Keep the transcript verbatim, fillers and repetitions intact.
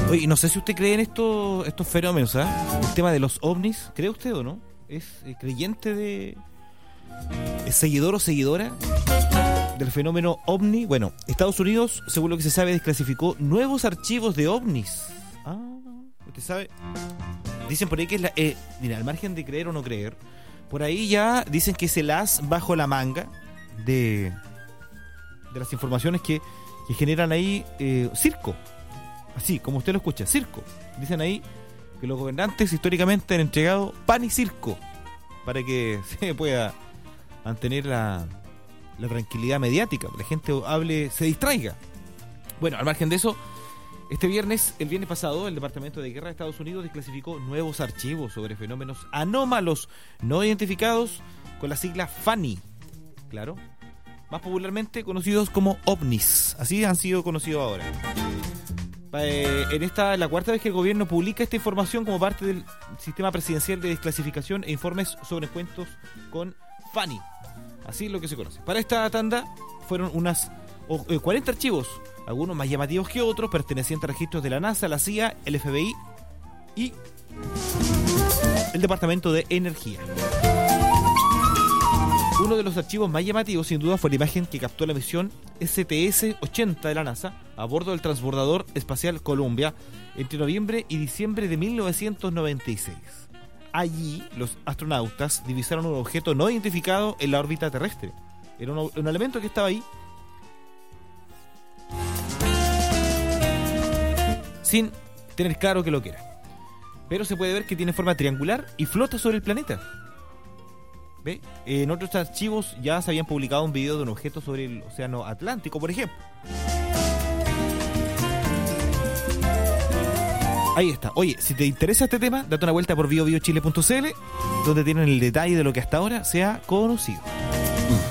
Oye, no sé si usted cree en esto, estos fenómenos, ¿eh? El tema de los ovnis, ¿cree usted o no? ¿Es eh, creyente de... ¿Es seguidor o seguidora del fenómeno ovni? Bueno, Estados Unidos, según lo que se sabe, desclasificó nuevos archivos de ovnis. Ah, usted sabe. Dicen por ahí que es la... Eh, mira, al margen de creer o no creer, por ahí ya dicen que es el as bajo la manga de, de las informaciones que, que generan ahí eh, circo. Así, como usted lo escucha, circo. Dicen ahí que los gobernantes históricamente han entregado pan y circo para que se pueda mantener la, la tranquilidad mediática, que la gente hable, se distraiga. Bueno, al margen de eso, este viernes, el viernes pasado, el Departamento de Guerra de Estados Unidos desclasificó nuevos archivos sobre fenómenos anómalos no identificados con la sigla FANI, claro, más popularmente conocidos como ovnis. Así han sido conocidos ahora. Eh, en esta la cuarta vez que el gobierno publica esta información como parte del sistema presidencial de desclasificación e informes sobre encuentros con FANI. Así es lo que se conoce. Para esta tanda fueron unas oh, eh, cuarenta archivos, algunos más llamativos que otros, pertenecientes a registros de la NASA, la C I A, el F B I y el Departamento de Energía. Uno de los archivos más llamativos, sin duda, fue la imagen que captó la misión S T S ochenta de la NASA a bordo del transbordador espacial Columbia entre noviembre y diciembre de mil novecientos noventa y seis. Allí, los astronautas divisaron un objeto no identificado en la órbita terrestre. Era un, un elemento que estaba ahí sin tener claro qué lo que era. Pero se puede ver que tiene forma triangular y flota sobre el planeta. ¿Ve? En otros archivos ya se habían publicado un video de un objeto sobre el océano Atlántico, por ejemplo. Ahí está. Oye, si te interesa este tema, date una vuelta por bio bio chile punto c l, donde tienen el detalle de lo que hasta ahora se ha conocido.